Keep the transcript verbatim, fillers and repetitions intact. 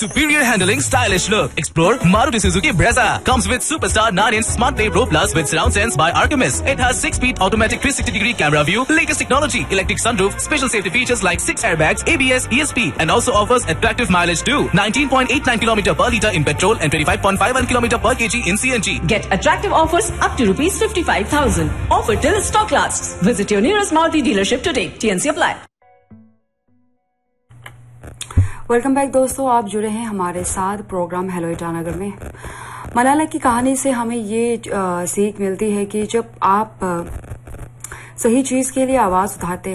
superior handling, stylish look. Explore Maruti Suzuki Brezza. Comes with Superstar nine inch Smart Play Pro Plus with surround sense by Artemis. It has six speed automatic three sixty degree camera view, latest technology, electric sunroof, special safety features like six airbags, A B S, E S P, and also offers attractive mileage too. nineteen point eight nine kilometers per litre in petrol and twenty-five point five one kilometers per kg in C N G. Get attractive offers up to rupees fifty-five thousand. Offer till stock lasts. Visit your nearest Maruti dealership today. T N C apply. Welcome back दोस्तों, आप जुड़े हैं हमारे साथ programme hello Itanagar में। मलाला की कहानी से हमें ये आ, सीख मिलती है कि जब आप आ, सही चीज के लिए आवाज उठाते